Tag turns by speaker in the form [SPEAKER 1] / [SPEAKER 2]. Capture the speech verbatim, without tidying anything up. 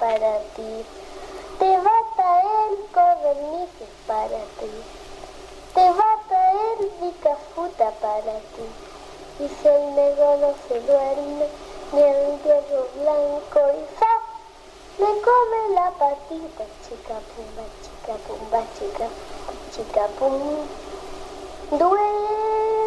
[SPEAKER 1] para ti. Te va a traer codornices para ti. Te va a traer bicafuta para ti. Y si el negro no se duerme, ni el hierro blanco y ¡zap! Me come la patita, chica pumba, chica pumba, chica, chica pum. Duele